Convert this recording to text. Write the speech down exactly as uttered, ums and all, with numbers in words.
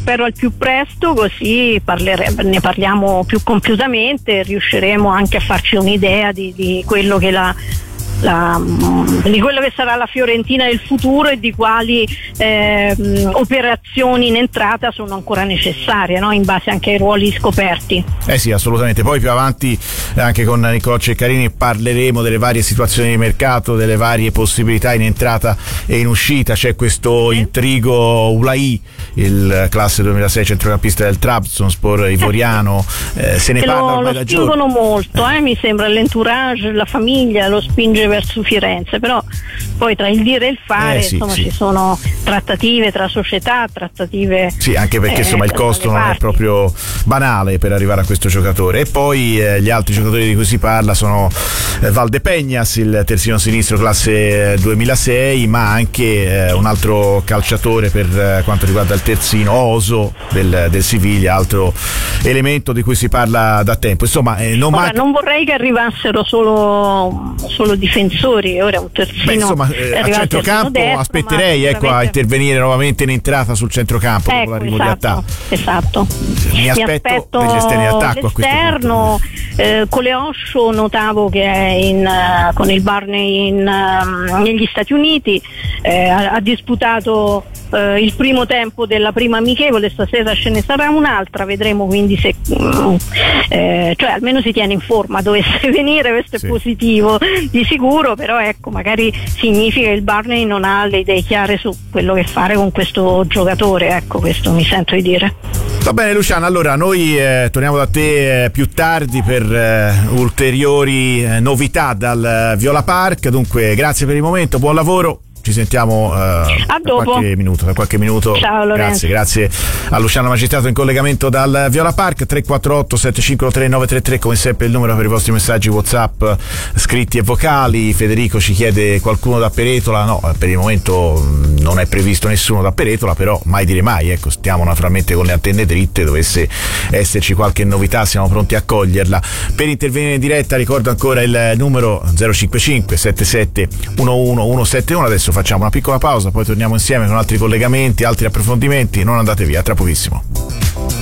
spero al più presto, così parlere, ne parliamo più compiutamente e riusciremo anche a farci un'idea di, di quello che la La, di quello che sarà la Fiorentina del futuro e di quali eh, operazioni in entrata sono ancora necessarie, no? In base anche ai ruoli scoperti. Eh sì, assolutamente. Poi più avanti anche con Niccolò Ceccarini parleremo delle varie situazioni di mercato, delle varie possibilità in entrata e in uscita. C'è questo intrigo Ulai, il classe duemilasei centrocampista del Trabzonspor ivoriano, eh, se ne che parla lo, ormai lo da spingono giorni. molto, eh, mi sembra, l'entourage, la famiglia lo spinge verso Firenze, però poi tra il dire e il fare eh sì, insomma sì. ci sono trattative tra società, trattative sì, anche perché eh, insomma il costo non è proprio banale per arrivare a questo giocatore. E poi eh, gli altri giocatori di cui si parla sono eh, Valdepeñas, il terzino sinistro classe duemilasei, ma anche eh, un altro calciatore per eh, quanto riguarda il terzino, Oso del, del Siviglia, altro elemento di cui si parla da tempo. Insomma, eh, non, Ora, manca... non vorrei che arrivassero solo solo difensori, ora un terzino. Beh, insomma, eh, a centrocampo destro, aspetterei ecco, sicuramente... a intervenire nuovamente in entrata sul centrocampo, ecco, dopo l'arrivo esatto, di Attà. Esatto. Mi aspetto, Mi aspetto degli esterni d'attacco a questo punto. Eh, Coleoscio notavo che è in, uh, con il Barney in, uh, negli Stati Uniti, eh, ha, ha disputato uh, il primo tempo della prima amichevole, stasera ce ne sarà un'altra, vedremo quindi se uh, eh, cioè almeno si tiene in forma, dovesse venire, questo è sì. positivo di sicuro, però ecco, magari significa che il Barney non ha le idee chiare su quello che fare con questo giocatore, ecco, questo mi sento di dire. Va bene Luciana, allora noi eh, torniamo da te eh, più tardi per eh, ulteriori eh, novità dal Viola Park. Dunque grazie per il momento, buon lavoro. Ci sentiamo uh, a tra qualche minuto, tra qualche minuto. Ciao Lorenzo. Grazie, grazie a Luciano Magistrato in collegamento dal Viola Park. Tre quattro otto sette cinque tre nove tre tre come sempre il numero per i vostri messaggi WhatsApp scritti e vocali. Federico ci chiede qualcuno da Peretola. No, per il momento non è previsto nessuno da Peretola, però mai dire mai, ecco, stiamo naturalmente con le antenne dritte, dovesse esserci qualche novità siamo pronti a coglierla. Per intervenire in diretta ricordo ancora il numero zero cinque cinque sette sette uno uno uno sette uno. Adesso facciamo una piccola pausa, poi torniamo insieme con altri collegamenti, altri approfondimenti. Non andate via, tra pochissimo.